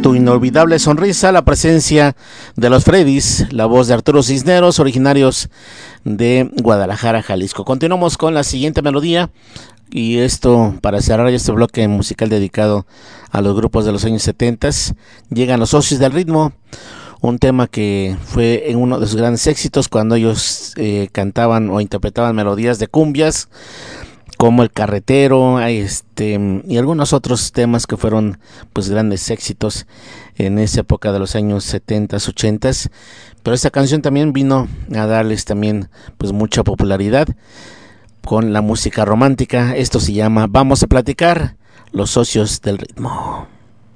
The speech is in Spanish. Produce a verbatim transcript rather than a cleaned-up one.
Tu inolvidable sonrisa, la presencia de los Freddys, la voz de Arturo Cisneros, originarios de Guadalajara, Jalisco. Continuamos con la siguiente melodía y esto para cerrar este bloque musical dedicado a los grupos de los años setenta. Llegan los Socios del Ritmo, un tema que fue en uno de sus grandes éxitos cuando ellos eh, cantaban o interpretaban melodías de cumbias como El Carretero, este, y algunos otros temas que fueron pues grandes éxitos en esa época de los años setenta, ochenta, pero esta canción también vino a darles también pues mucha popularidad con la música romántica. Esto se llama Vamos a platicar, los Socios del Ritmo.